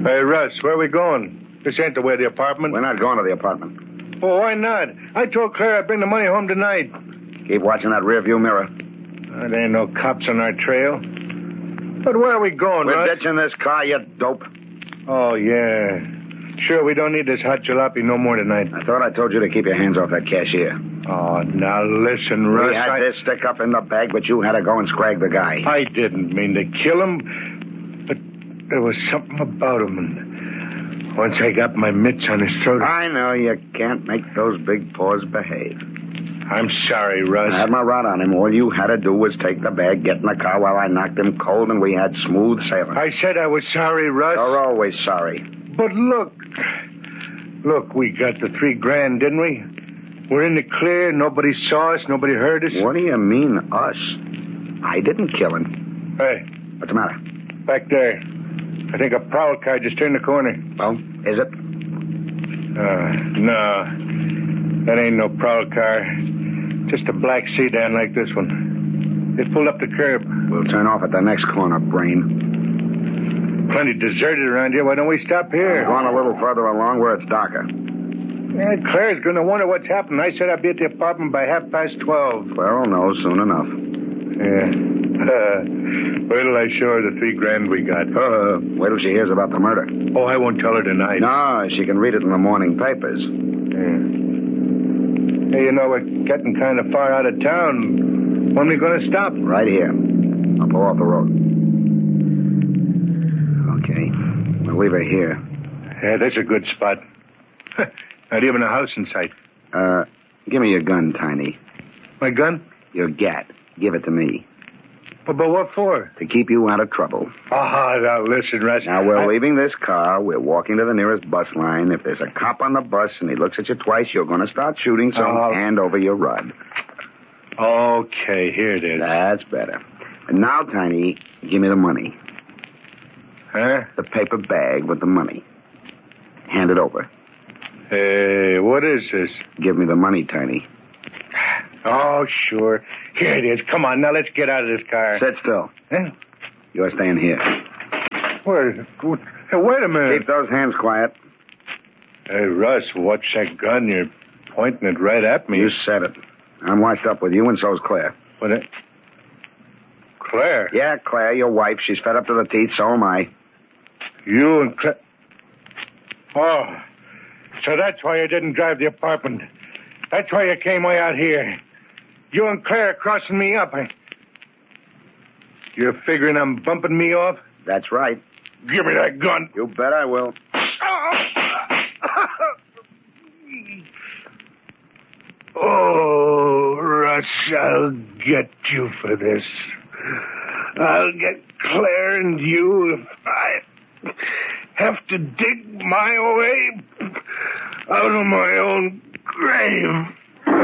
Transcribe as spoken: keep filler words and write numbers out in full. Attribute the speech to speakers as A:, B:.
A: Hey, Russ, where are we going? This ain't the way to the apartment.
B: We're not going to the apartment.
A: Well, why not? I told Claire I'd bring the money home tonight.
B: Keep watching that rearview mirror.
A: Uh, there ain't no cops on our trail. But where are we going,
B: We're
A: Russ?
B: ditching this car, you dope.
A: Oh, yeah. Sure, we don't need this hot jalopy no more tonight.
B: I thought I told you to keep your hands off that cashier.
A: Oh, now listen, Russ.
B: We had
A: I...
B: this stick up in the bag, but you had to go and scrag the guy.
A: I didn't mean to kill him, but there was something about him, and once I got my mitts on his throat...
B: I know you can't make those big paws behave.
A: I'm sorry, Russ.
B: I had my rod on him. All you had to do was take the bag, get in the car while I knocked him cold, and we had smooth sailing.
A: I said I was sorry, Russ.
B: You're always sorry.
A: But look, look, we got the three grand, didn't we? We're in the clear. Nobody saw us. Nobody heard us.
B: What do you mean, us? I didn't kill him.
A: Hey.
B: What's the matter?
A: Back there. I think a prowl car just turned the corner.
B: Oh, is it?
A: Uh, no. That ain't no prowl car. Just a black sedan like this one. They pulled up the curb.
B: We'll turn off at the next corner, brain.
A: Plenty deserted around here. Why don't we stop here?
B: Go on a little further along where it's darker.
A: Yeah, Claire's going to wonder what's happened. I said I'd be at the apartment by half past twelve.
B: Claire will know soon enough.
A: Yeah. Uh, wait till I show her the three grand we got.
B: Uh, wait till she hears about the murder.
A: Oh, I won't tell her tonight.
B: No, she can read it in the morning papers.
A: Yeah. Hey, you know, we're getting kind of far out of town. When are we going to stop?
B: Right here. I'll pull off the road. Okay. We'll leave her here.
A: Yeah, that's a good spot. Not even a house in sight.
B: Uh, give me your gun, Tiny.
A: My gun?
B: Your gat. Give it to me.
A: But, but what for?
B: To keep you out of trouble.
A: Ah, now listen, Russ.
B: Now, we're
A: I...
B: leaving this car. We're walking to the nearest bus line. If there's a cop on the bus and he looks at you twice, you're going to start shooting, so
A: uh...
B: hand over your rod.
A: Okay, here it is.
B: That's better. And now, Tiny, give me the money.
A: Huh?
B: The paper bag with the money. Hand it over.
A: Hey, what is this?
B: Give me the money, Tiny.
A: Oh, sure. Here it is. Come on, now let's get out of this car.
B: Sit still.
A: Huh?
B: You're staying here.
A: Where? Wait a minute.
B: Keep those hands quiet.
A: Hey, Russ, watch that gun. You're pointing it right at me.
B: You said it. I'm washed up with you, and so's Claire.
A: What? It... Claire?
B: Yeah, Claire, your wife. She's fed up to the teeth, so am I.
A: You and Claire... Oh, so that's why you didn't drive the apartment. That's why you came way out here. You and Claire crossing me up. You're figuring I'm bumping me off?
B: That's right.
A: Give me that gun.
B: You bet I will.
A: Oh, Russ, I'll get you for this. I'll get Claire and you if I have to dig my way out of my own grave.